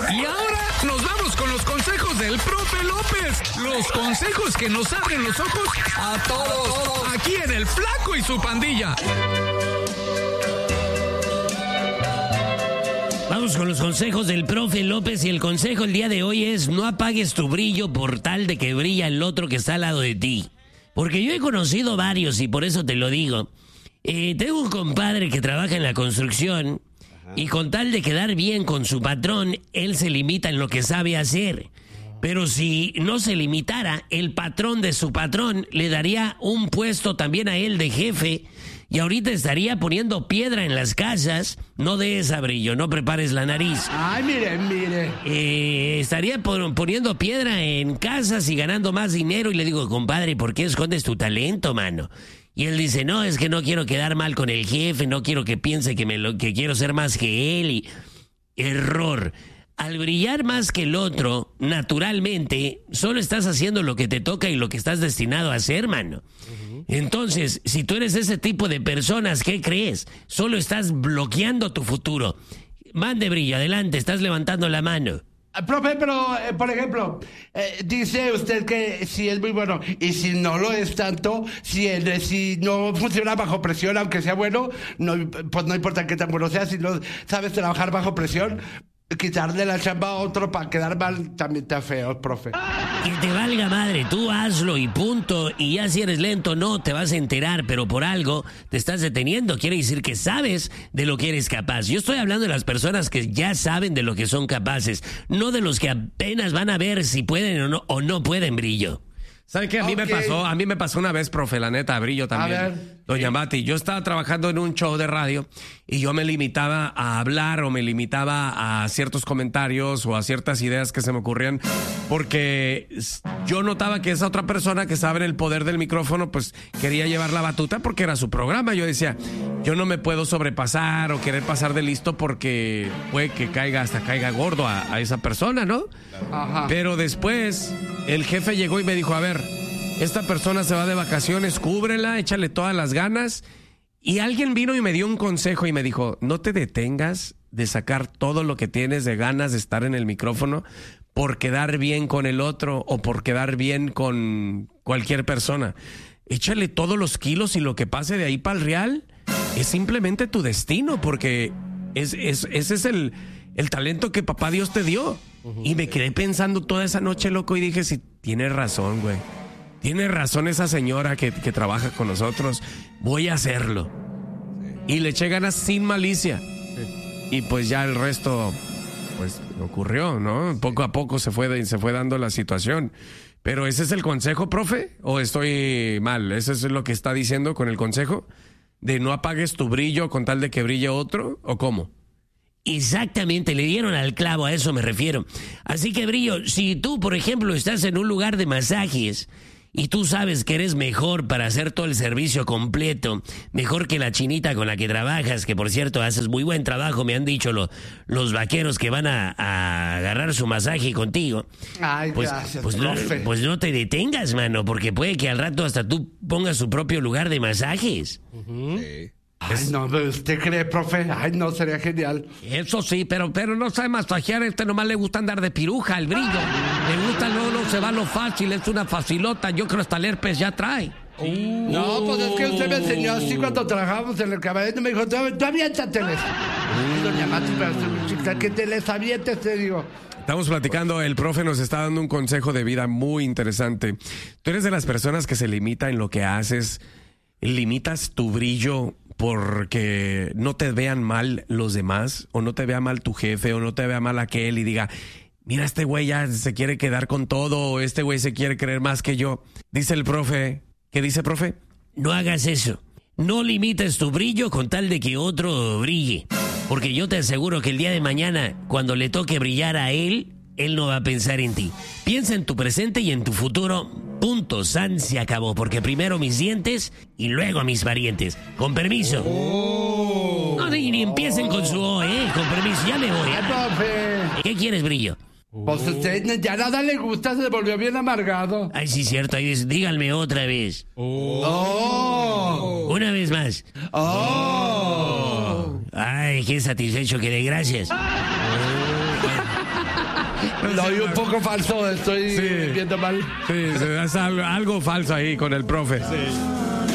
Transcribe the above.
Y ahora nos vamos con los consejos del profe López. Los consejos que nos abren los ojos a todos. Aquí en El Flaco y su Pandilla. Vamos con los consejos del profe López, y el consejo el día de hoy es: no apagues tu brillo por tal de que brilla el otro que está al lado de ti. Porque yo he conocido varios y por eso te lo digo. Tengo un compadre que trabaja en la construcción y con tal de quedar bien con su patrón, él se limita en lo que sabe hacer. Pero si no se limitara, el patrón de su patrón le daría un puesto también a él de jefe. Y ahorita estaría poniendo piedra en las casas. No des a brillo, no prepares la nariz. Ay, mire. Estaría poniendo piedra en casas y ganando más dinero. Y le digo, compadre, ¿por qué escondes tu talento, mano? Y él dice, no, es que no quiero quedar mal con el jefe, no quiero que piense que quiero ser más que él. Y... error. Al brillar más que el otro, naturalmente, solo estás haciendo lo que te toca y lo que estás destinado a hacer, mano. Entonces, si tú eres ese tipo de personas, ¿qué crees? Solo estás bloqueando tu futuro. Mande brillo, adelante, estás levantando la mano. Profe, pero, por ejemplo, dice usted que si es muy bueno, y si no lo es tanto, si no funciona bajo presión, aunque sea bueno, pues no importa qué tan bueno sea, si no sabes trabajar bajo presión, quitarle la chamba a otro para quedar mal también está feo, profe. Que te valga madre, tú hazlo y punto. Y ya si eres lento, no te vas a enterar, pero por algo te estás deteniendo. Quiere decir que sabes de lo que eres capaz. Yo estoy hablando de las personas que ya saben de lo que son capaces, no de los que apenas van a ver si pueden o no pueden, brillo. ¿Sabe qué? A mí me pasó una vez, profe, la neta, brillo también. A ver. Doña Mati, yo estaba trabajando en un show de radio y yo me limitaba a hablar o me limitaba a ciertos comentarios o a ciertas ideas que se me ocurrían porque yo notaba que esa otra persona que estaba en el poder del micrófono pues quería llevar la batuta porque era su programa. Yo decía, yo no me puedo sobrepasar o querer pasar de listo porque puede que caiga gordo a esa persona, ¿no? Ajá. Pero después el jefe llegó y me dijo, a ver, esta persona se va de vacaciones, cúbrela, échale todas las ganas. Y alguien vino y me dio un consejo y me dijo, no te detengas de sacar todo lo que tienes de ganas de estar en el micrófono por quedar bien con el otro o por quedar bien con cualquier persona. Échale todos los kilos y lo que pase de ahí para el real es simplemente tu destino, porque ese es el talento que papá Dios te dio. Y me quedé pensando toda esa noche, loco, y dije, sí, tiene razón, güey. Tiene razón esa señora que trabaja con nosotros. Voy a hacerlo. Y le eché ganas sin malicia. Y pues ya el resto, pues, ocurrió, ¿no? Poco a poco se fue dando la situación. Pero ¿ese es el consejo, profe? ¿O estoy mal? ¿Eso es lo que está diciendo con el consejo? ¿De no apagues tu brillo con tal de que brille otro? ¿O cómo? Exactamente, le dieron al clavo, a eso me refiero. Así que, brillo, si tú, por ejemplo, estás en un lugar de masajes y tú sabes que eres mejor para hacer todo el servicio completo, mejor que la chinita con la que trabajas, que por cierto haces muy buen trabajo, me han dicho los vaqueros que van a agarrar su masaje contigo. Ay, gracias, profe. Pues no te detengas, mano, porque puede que al rato hasta tú pongas su propio lugar de masajes. Sí. Ay, no, ¿usted cree, profe? Ay, no, sería genial. Eso sí, pero no sabe masajear. Nomás le gusta andar de piruja, el brillo. Le gusta, no se va lo fácil, es una facilota. Yo creo hasta el herpes ya trae. No, pues es que usted me enseñó así cuando trabajábamos en el cabaret. Me dijo, tú aviéntateles. Doña Mati, pero que te les avientes, te digo. Estamos platicando, el profe nos está dando un consejo de vida muy interesante. Tú eres de las personas que se limita en lo que haces, limitas tu brillo porque no te vean mal los demás, o no te vea mal tu jefe, o no te vea mal aquel y diga, mira, este güey ya se quiere quedar con todo, o este güey se quiere creer más que yo. Dice el profe, ¿qué dice, profe? No hagas eso. No limites tu brillo con tal de que otro brille. Porque yo te aseguro que el día de mañana, cuando le toque brillar a él no va a pensar en ti. Piensa en tu presente y en tu futuro. Punto, san, se acabó. Porque primero mis dientes y luego mis parientes. Con permiso. No, ni empiecen con su O, con permiso, ya me voy. ¿Qué quieres, brillo? Pues usted ya nada le gusta, se volvió bien amargado. Ay, sí, cierto, ahí dice, díganme otra vez. Una vez más. Ay, qué satisfecho quedé, gracias. Lo vi un poco falso, estoy viendo mal. Sí, es algo falso ahí con el profe. Sí.